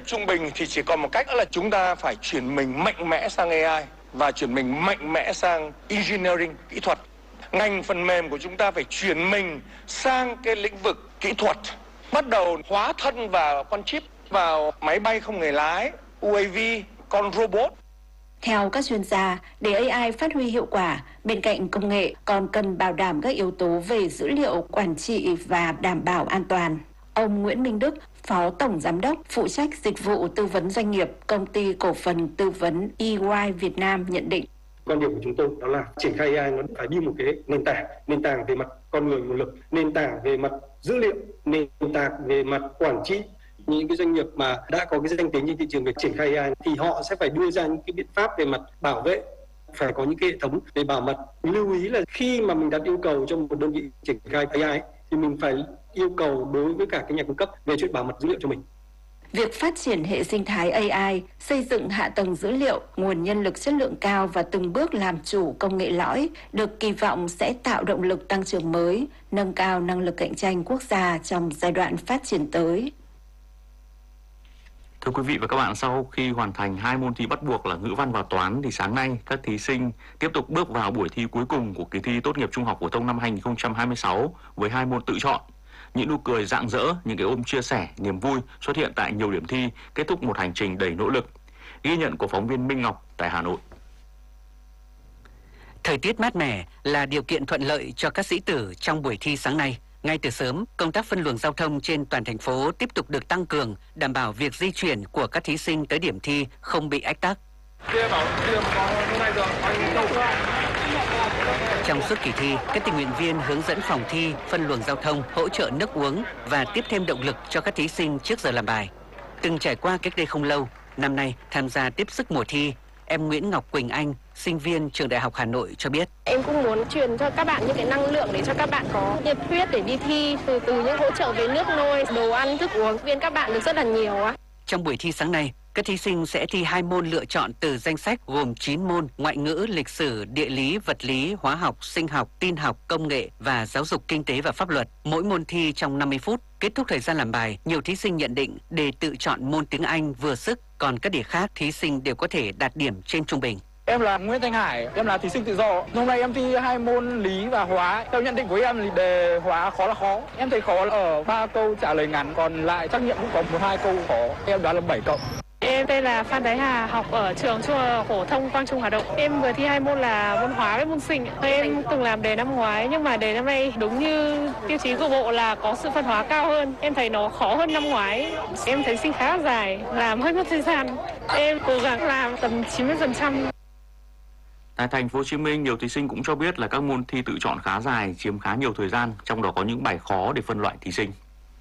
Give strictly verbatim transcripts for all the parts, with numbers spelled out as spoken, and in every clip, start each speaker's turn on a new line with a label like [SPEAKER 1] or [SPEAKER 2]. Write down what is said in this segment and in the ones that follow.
[SPEAKER 1] nghiệp trung bình thì chỉ còn một cách, đó là chúng ta phải chuyển mình mạnh mẽ sang a i và chuyển mình mạnh mẽ sang engineering, kỹ thuật. Ngành phần mềm của chúng ta phải chuyển mình sang cái lĩnh vực kỹ thuật, bắt đầu hóa thân vào con chip, vào máy bay không người lái, u a vê, con robot.
[SPEAKER 2] Theo các chuyên gia, để a i phát huy hiệu quả, bên cạnh công nghệ còn cần bảo đảm các yếu tố về dữ liệu, quản trị và đảm bảo an toàn. Ông Nguyễn Minh Đức, Phó Tổng Giám đốc phụ trách dịch vụ tư vấn doanh nghiệp, Công ty Cổ phần Tư vấn e y Việt Nam nhận định.
[SPEAKER 3] Quan điểm của chúng tôi đó là triển khai a i nó phải đi một cái nền tảng, nền tảng về mặt con người nguồn lực, nền tảng về mặt dữ liệu, nền tảng về mặt quản trị. Những cái doanh nghiệp mà đã có cái danh tiếng trên thị trường về triển khai a i thì họ sẽ phải đưa ra những cái biện pháp về mặt bảo vệ, phải có những cái hệ thống về bảo mật. Lưu ý là khi mà mình đặt yêu cầu cho một đơn vị triển khai a i thì mình phải yêu cầu đối với cả cái nhà cung cấp về chuyện bảo mật dữ liệu cho mình.
[SPEAKER 2] Việc phát triển hệ sinh thái a i, xây dựng hạ tầng dữ liệu, nguồn nhân lực chất lượng cao và từng bước làm chủ công nghệ lõi được kỳ vọng sẽ tạo động lực tăng trưởng mới, nâng cao năng lực cạnh tranh quốc gia trong giai đoạn phát triển tới.
[SPEAKER 4] Thưa quý vị và các bạn, sau khi hoàn thành hai môn thi bắt buộc là ngữ văn và toán thì sáng nay các thí sinh tiếp tục bước vào buổi thi cuối cùng của kỳ thi tốt nghiệp trung học phổ thông năm hai nghìn không trăm hai mươi sáu với hai môn tự chọn. Những nụ cười rạng rỡ, những cái ôm chia sẻ, niềm vui xuất hiện tại nhiều điểm thi, kết thúc một hành trình đầy nỗ lực. Ghi nhận của phóng viên Minh Ngọc tại Hà Nội.
[SPEAKER 5] Thời tiết mát mẻ là điều kiện thuận lợi cho các sĩ tử trong buổi thi sáng nay. Ngay từ sớm, công tác phân luồng giao thông trên toàn thành phố tiếp tục được tăng cường, đảm bảo việc di chuyển của các thí sinh tới điểm thi không bị ách tắc. Trong suốt kỳ thi, các tình nguyện viên hướng dẫn phòng thi, phân luồng giao thông, hỗ trợ nước uống và tiếp thêm động lực cho các thí sinh trước giờ làm bài. Từng trải qua cách đây không lâu, năm nay tham gia tiếp sức mùa thi, em Nguyễn Ngọc Quỳnh Anh, sinh viên trường Đại học Hà Nội cho biết.
[SPEAKER 6] Em cũng muốn truyền cho các bạn những cái năng lượng để cho các bạn có nhiệt huyết để đi thi, từ từ những hỗ trợ về nước nôi, đồ ăn, thức uống, viên các bạn được rất là nhiều á.
[SPEAKER 5] Trong buổi thi sáng nay, các thí sinh sẽ thi hai môn lựa chọn từ danh sách gồm chín môn: ngoại ngữ, lịch sử, địa lý, vật lý, hóa học, sinh học, tin học, công nghệ và giáo dục kinh tế và pháp luật. Mỗi môn thi trong năm mươi phút. Kết thúc thời gian làm bài, nhiều thí sinh nhận định đề tự chọn môn tiếng Anh vừa sức, còn các đề khác thí sinh đều có thể đạt điểm trên trung bình.
[SPEAKER 7] Em là Nguyễn Thanh Hải, em là thí sinh tự do. Hôm nay em thi hai môn lý và hóa. Theo nhận định của em thì đề hóa khó là khó. Em thấy khó ở ba câu trả lời ngắn, còn lại trắc nghiệm cũng có một hai câu khó. Em đoán là bảy cộng.
[SPEAKER 6] Em tên là Phan Thái Hà, học ở trường Trung học phổ thông Quang Trung Hà Nội. Em vừa thi hai môn là môn hóa với môn sinh. Em từng làm đề năm ngoái nhưng mà đề năm nay đúng như tiêu chí của bộ là có sự phân hóa cao hơn. Em thấy nó khó hơn năm ngoái. Em thấy sinh khá là dài, làm hơi mất thời gian. Em cố gắng làm tầm chín mươi phần trăm.
[SPEAKER 4] Tại thành phố Hồ Chí Minh, nhiều thí sinh cũng cho biết là các môn thi tự chọn khá dài, chiếm khá nhiều thời gian, trong đó có những bài khó để phân loại thí sinh.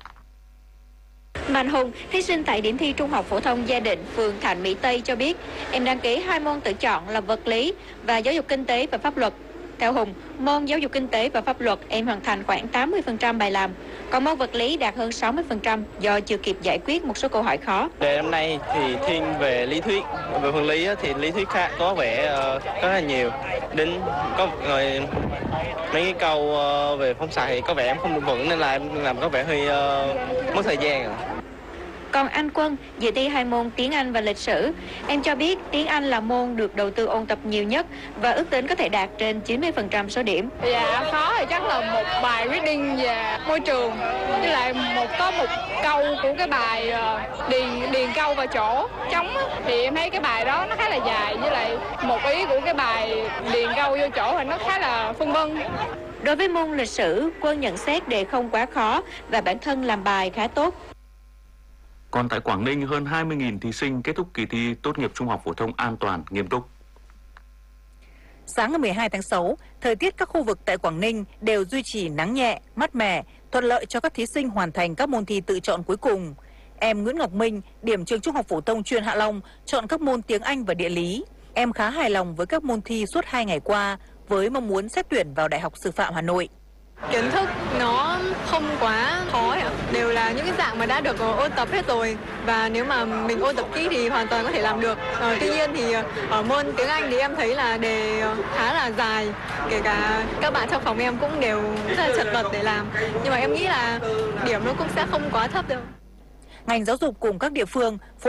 [SPEAKER 8] Mạnh Hùng, thí sinh tại điểm thi Trung học phổ thông Gia Định, phường Thạnh Mỹ Tây cho biết, em đăng ký hai môn tự chọn là vật lý và giáo dục kinh tế và pháp luật. Theo Hùng, môn giáo dục kinh tế và pháp luật em hoàn thành khoảng tám mươi phần trăm bài làm, còn môn vật lý đạt hơn sáu mươi phần trăm do chưa kịp giải quyết một số câu hỏi khó.
[SPEAKER 9] Đề năm nay thì thiên về lý thuyết, về phần lý thì lý thuyết khác có vẻ uh, rất là nhiều. Đến có rồi mấy cái câu uh, về phóng xạ thì có vẻ em không được vững nên là em làm có vẻ hơi uh, mất thời gian.
[SPEAKER 8] Còn anh Quân, dự thi hai môn tiếng Anh và lịch sử. Em cho biết tiếng Anh là môn được đầu tư ôn tập nhiều nhất và ước tính có thể đạt trên chín mươi phần trăm số điểm.
[SPEAKER 6] Dạ, khó thì chắc là một bài reading về môi trường, với lại một có một câu của cái bài điền điền câu vào chỗ trống á, thì em thấy cái bài đó nó khá là dài, với lại một ý của cái bài điền câu vô chỗ thì nó khá là phân vân.
[SPEAKER 8] Đối với môn lịch sử, Quân nhận xét đề không quá khó và bản thân làm bài khá tốt.
[SPEAKER 4] Còn tại Quảng Ninh, hơn hai mươi nghìn thí sinh kết thúc kỳ thi tốt nghiệp trung học phổ thông an toàn, nghiêm túc.
[SPEAKER 10] Sáng ngày mười hai tháng sáu, thời tiết các khu vực tại Quảng Ninh đều duy trì nắng nhẹ, mát mẻ, thuận lợi cho các thí sinh hoàn thành các môn thi tự chọn cuối cùng. Em Nguyễn Ngọc Minh, điểm trường Trung học phổ thông chuyên Hạ Long, chọn các môn tiếng Anh và địa lý. Em khá hài lòng với các môn thi suốt hai ngày qua, với mong muốn xét tuyển vào Đại học Sư phạm Hà Nội.
[SPEAKER 6] Kiến thức nó không quá khó, đều là những cái dạng mà đã được ôn tập hết rồi, và nếu mà mình ôn tập kỹ thì hoàn toàn có thể làm được. Ờ, tuy nhiên thì ở môn tiếng Anh thì em thấy là đề khá là dài, kể cả các bạn trong phòng em cũng đều rất là chật vật để làm, nhưng mà em nghĩ là điểm nó cũng sẽ không quá thấp đâu.
[SPEAKER 10] Ngành giáo dục cùng các địa phương